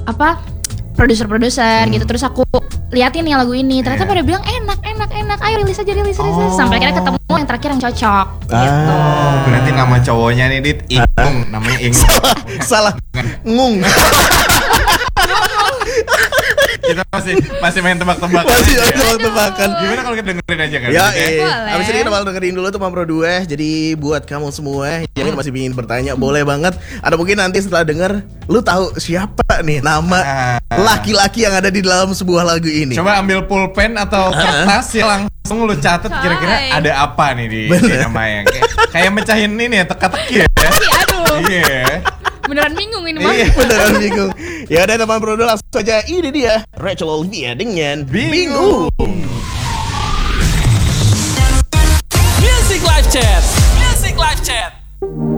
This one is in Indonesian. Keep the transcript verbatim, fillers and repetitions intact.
apa produser-produser hmm. gitu. Terus aku liatin nih lagu ini, ternyata yeah. pada bilang enak, enak, enak. Ayo rilis aja, rilis, rilis. Oh. Sampai akhirnya ketemu yang terakhir yang cocok. Ah. Gitu. Oh, berarti nama cowoknya nih Dit Ingung, namanya Ingung. Salah, ngung. Kita masih masih main tebak-tebakan. Masih main tebak-tebakan. Gimana kalau kita dengerin aja kan? Ya, eh. Abis ini kita bakal dengerin dulu tuh Pampro dua. Jadi buat kamu semua yang masih ingin bertanya, boleh banget. Atau mungkin nanti setelah denger, lu tahu siapa nih nama ah. laki-laki yang ada di dalam sebuah lagu ini. Coba ambil pulpen atau kertas ya, langsung lu catat kira-kira ada apa nih di, di namanya. Kayak, kayak mecahin ini ya, teka-teki ya. Aduh. Iya. Beneran bingung ini mah. Iya, beneran bingung. Ya udah teman Bro, langsung saja ini dia Rachel Olivia dengan Bingung. Music Live Chat. Music Live Chat.